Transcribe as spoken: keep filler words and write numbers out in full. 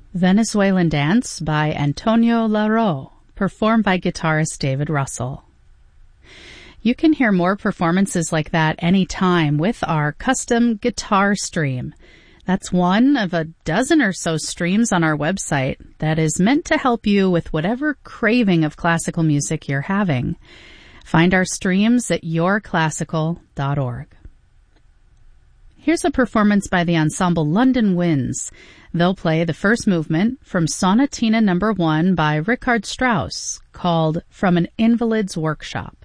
Venezuelan Dance by Antonio Larroux, performed by guitarist David Russell. You can hear more performances like that anytime with our custom guitar stream. That's one of a dozen or so streams on our website that is meant to help you with whatever craving of classical music you're having. Find our streams at your classical dot org. Here's a performance by the ensemble London Winds. They'll play the first movement from Sonatina Number One by Richard Strauss, called From an Invalid's Workshop.